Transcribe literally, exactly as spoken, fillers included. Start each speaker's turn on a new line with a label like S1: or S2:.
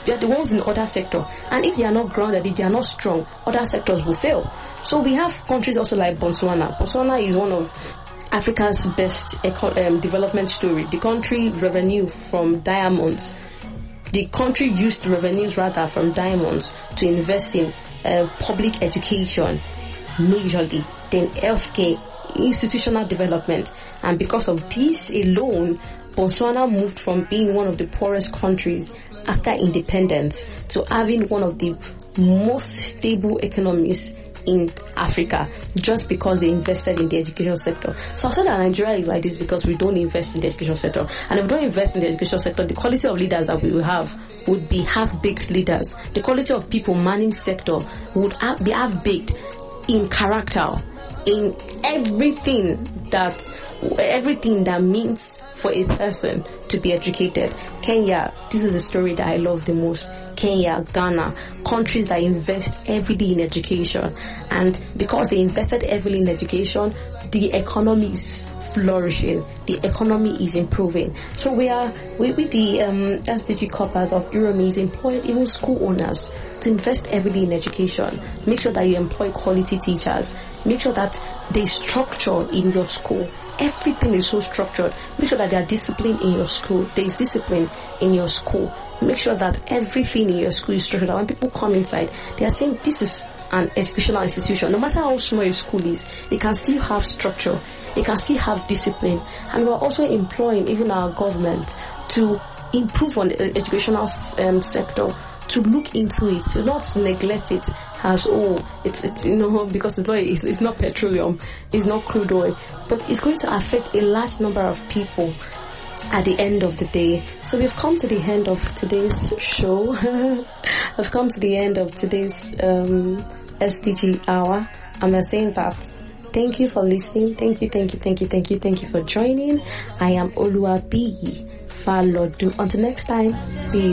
S1: they're the ones in other sector. And if they are not grounded, if they are not strong, other sectors will fail. So we have countries also like Botswana. Botswana is one of Africa's best eco- um, development story. The country revenue from diamonds. The country used revenues rather from diamonds to invest in uh, public education majorly, then healthcare, institutional development. And because of this alone, Botswana moved from being one of the poorest countries after independence to having one of the most stable economies in Africa, just because they invested in the education sector. So I said that Nigeria is like this because we don't invest in the education sector. And if we don't invest in the education sector, the quality of leaders that we will have would be half-baked leaders. The quality of people manning sector would have, be half-baked in character, in everything that everything that means for a person to be educated. Kenya, this is the story that I love the most. Kenya, Ghana, countries that invest heavily in education. And because they invested heavily in education, the economy is flourishing. The economy is improving. So we are, we, with the um, S D G Corpus of Urumi is employing even school owners to invest heavily in education. Make sure that you employ quality teachers. Make sure that there's structure in your school. Everything is so structured. Make sure that there are discipline in your school. There is discipline in your school. Make sure that everything in your school is structured. That when people come inside, they are saying this is an educational institution. No matter how small your school is, they can still have structure. They can still have discipline. And we're also employing even our government to improve on the educational um, sector, to look into it, to not neglect it as, oh, it's, it's you know, because it's not, it's, it's not petroleum, it's not crude oil, but it's going to affect a large number of people at the end of the day. So we've come to the end of today's show. I've come to the end of today's um, S D G hour. I'm saying that thank you for listening. Thank you, thank you, thank you, thank you, thank you for joining. I am Oluwabiyi Falodu. Until next time, see you.